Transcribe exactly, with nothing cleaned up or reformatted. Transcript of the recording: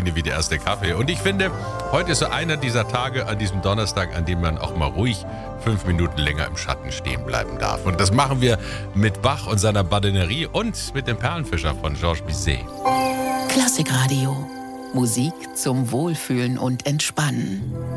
Routine wie der erste Kaffee. Und ich finde, heute ist so einer dieser Tage an diesem Donnerstag, an dem man auch mal ruhig fünf Minuten länger im Schatten stehen bleiben darf. Und das machen wir mit Bach und seiner Badinerie und mit dem Perlenfischer von Georges Bizet. Klassikradio. Musik zum Wohlfühlen und Entspannen.